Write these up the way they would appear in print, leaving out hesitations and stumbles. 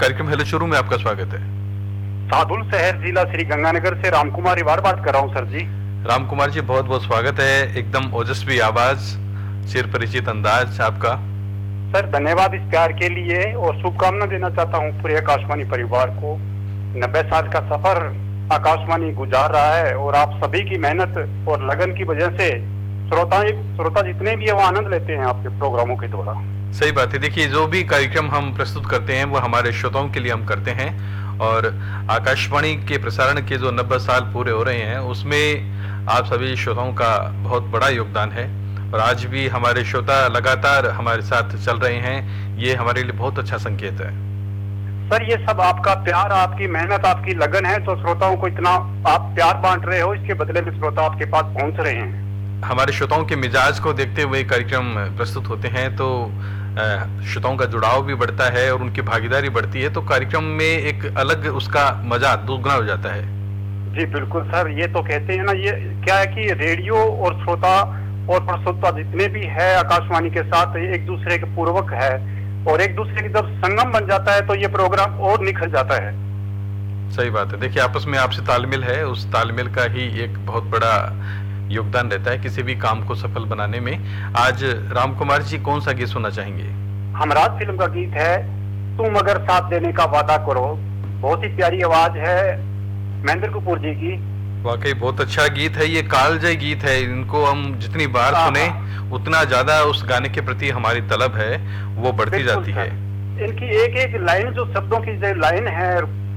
कार्यक्रम हेलो शुरू में आपका स्वागत है। सादुल शहर जिला श्री गंगानगर से रामकुमार रिवाड़ बात कर रहा हूँ सर जी। रामकुमार जी बहुत बहुत स्वागत है। एकदम ओजस्वी आवाज, चिर परिचित अंदाज आपका। सर धन्यवाद इस प्यार के लिए और शुभकामना देना चाहता हूँ पूरे आकाशवाणी परिवार को। 90 साल का सफर आकाशवाणी गुजार रहा है और आप सभी की मेहनत और लगन की वजह से श्रोता जितने भी है वो आनंद लेते हैं आपके प्रोग्रामों के द्वारा। सही बात है। देखिए, जो भी कार्यक्रम हम प्रस्तुत करते हैं वो हमारे श्रोताओं के लिए हम करते हैं और आकाशवाणी के प्रसारण के जो 90 साल पूरे हो रहे हैं उसमें आप सभी श्रोताओं का बहुत बड़ा योगदान है और आज भी हमारे श्रोता लगातार हमारे साथ चल रहे हैं। ये हमारे लिए बहुत अच्छा संकेत है। सर ये सब आपका प्यार, आपकी मेहनत, आपकी लगन है, तो श्रोताओं को इतना आप प्यार बांट रहे हो, इसके बदले में श्रोता आपके पास पहुंच रहे हैं। हमारे श्रोताओं के मिजाज को देखते हुए कार्यक्रम प्रस्तुत होते हैं तो श्रोताओं का जुड़ाव भी बढ़ता है और उनकी भागीदारी बढ़ती है, तो कार्यक्रम में एक अलग उसका मजा दोगुना हो जाता है। जी बिल्कुल सर, ये तो कहते हैं ना, ये क्या है कि रेडियो और श्रोता और प्रस्तुता जितने भी है आकाशवाणी के साथ एक दूसरे के पूर्वक है और एक दूसरे की जब संगम बन जाता है तो ये प्रोग्राम और निखर जाता है। सही बात है। देखिए, आपस में आपसे तालमेल है, उस तालमेल का ही एक बहुत बड़ा योगदान रहता है किसी भी काम को सफल बनाने में। आज रामकुमार जी कौन सा गीत सुनना चाहेंगे? हमराज फिल्म का गीत है तुम अगर साथ देने का वादा करो। बहुत ही प्यारी आवाज है महेंद्र कपूर जी की। वाकई बहुत अच्छा गीत है, ये कालजयी गीत है। इनको हम जितनी बार सुने उतना ज्यादा उस गाने के प्रति हमारी तलब है वो बढ़ती जाती है। इनकी एक एक लाइन, जो शब्दों की जो लाइन है,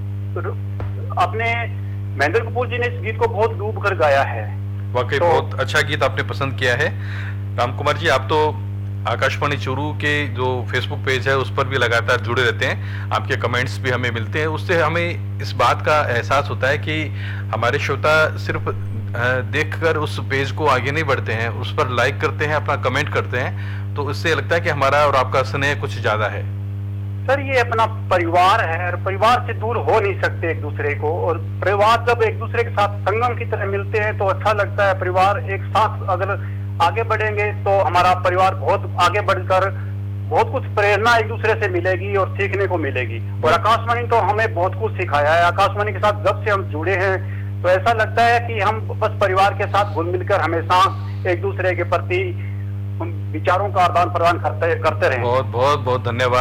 अपने महेंद्र कपूर जी ने इस गीत को बहुत डूब कर गाया है। वाकई बहुत अच्छा गीत आपने पसंद किया है। रामकुमार जी, आप तो आकाशवाणी चूरू के जो फेसबुक पेज है उस पर भी लगातार जुड़े रहते हैं, आपके कमेंट्स भी हमें मिलते हैं। उससे हमें इस बात का एहसास होता है कि हमारे श्रोता सिर्फ देखकर उस पेज को आगे नहीं बढ़ते हैं, उस पर लाइक करते हैं, अपना कमेंट करते हैं, तो इससे लगता है कि हमारा और आपका स्नेह कुछ ज्यादा है। सर ये अपना परिवार है और परिवार से दूर हो नहीं सकते एक दूसरे को, और परिवार जब एक दूसरे के साथ संगम की तरह मिलते हैं तो अच्छा लगता है। परिवार एक साथ अगर आगे बढ़ेंगे तो हमारा परिवार बहुत आगे बढ़कर बहुत कुछ प्रेरणा एक दूसरे से मिलेगी और सीखने को मिलेगी। और आकाशवाणी तो हमें बहुत कुछ सिखाया है। आकाशवाणी के साथ जब से हम जुड़े हैं तो ऐसा लगता है कि हम बस परिवार के साथ घुल मिलकर हमेशा एक दूसरे के प्रति विचारों का आदान प्रदान करते रहे। बहुत बहुत बहुत धन्यवाद।